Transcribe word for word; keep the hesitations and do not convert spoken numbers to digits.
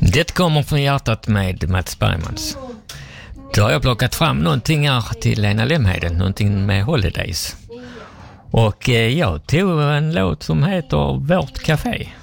Det kommer från hjärtat med Mats Bergmans. Då har jag plockat fram någonting här till Lena Lemheden, någonting med Holidays. Och jag tog en låt som heter Vårt Café.